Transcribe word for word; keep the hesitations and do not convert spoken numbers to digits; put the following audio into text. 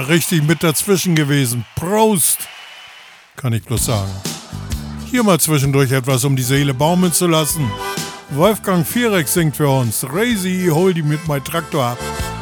richtig mit dazwischen gewesen. Prost! Kann ich bloß sagen. Hier mal zwischendurch etwas, um die Seele baumeln zu lassen. Wolfgang Viereck singt für uns. Crazy, hol die mit mein Traktor ab.